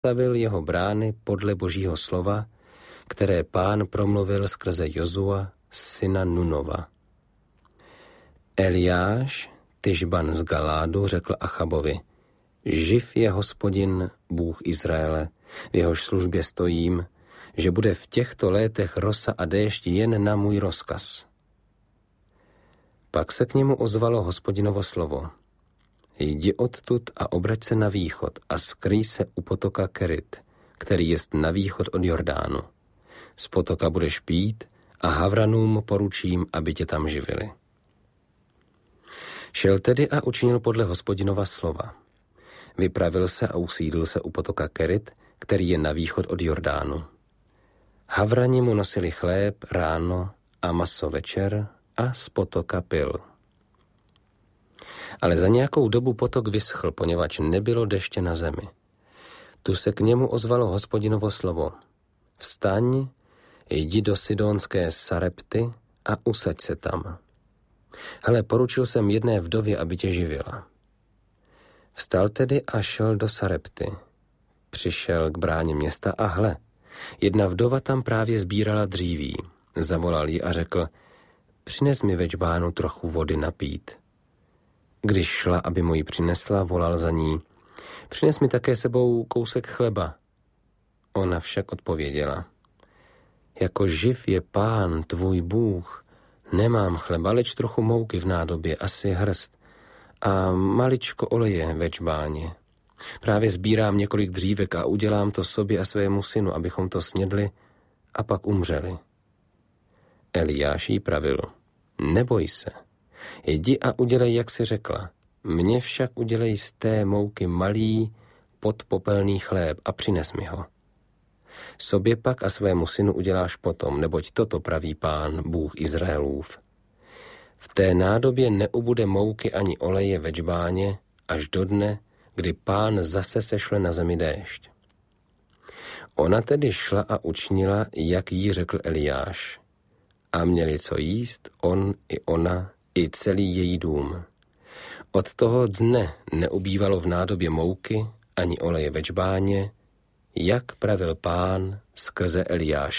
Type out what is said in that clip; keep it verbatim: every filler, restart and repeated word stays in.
postavil jeho brány podle Božího slova, které Pán promluvil skrze Jozua, syna Nunova. Eliáš, Tišban z Galádu, řekl Achabovi: Živ je Hospodin, Bůh Izraele, v jehož službě stojím, že bude v těchto létech rosa a déšť jen na můj rozkaz. Pak se k němu ozvalo Hospodinovo slovo: Jdi odtud a obrať se na východ a skryj se u potoka Kerit, který jest na východ od Jordánu. Z potoka budeš pít a Havranům poručím, aby tě tam živili. Šel tedy a učinil podle Hospodinova slova. Vypravil se a usídl se u potoka Kerit, který je na východ od Jordánu. Havrani mu nosili chléb ráno a maso večer a z potoka pil. Ale za nějakou dobu potok vyschl, poněvadž nebylo deště na zemi. Tu se k němu ozvalo Hospodinovo slovo: Vstaň, jdi do sidonské Sarepty a usaď se tam. Hele, poručil jsem jedné vdově, aby tě živila. Vstal tedy a šel do Sarepty. Přišel k bráně města a hle, jedna vdova tam právě sbírala dříví. Zavolal ji a řekl: Přines mi ve džbánu trochu vody napít. Když šla, aby mu ji přinesla, volal za ní: Přines mi také sebou kousek chleba. Ona však odpověděla: Jako živ je Pán, tvůj Bůh, nemám chleba, leč trochu mouky v nádobě, asi hrst, a maličko oleje ve džbáně. Právě sbírám několik dřívek a udělám to sobě a svému synu, abychom to snědli a pak umřeli. Eliáš jí pravil: Neboj se, jdi a udělej, jak jsi řekla. Mně však udělej z té mouky malý podpopelný chléb a přines mi ho. Sobě pak a svému synu uděláš potom, neboť toto praví Pán, Bůh Izraelův. V té nádobě neubude mouky ani oleje ve džbáně až do dne, kdy Pán zase sešle na zemi déšť. Ona tedy šla a učinila, jak jí řekl Eliáš. A měli co jíst, on i ona, i celý její dům. Od toho dne neubývalo v nádobě mouky ani oleje ve džbáně, jak pravil Pán skrze Eliáše.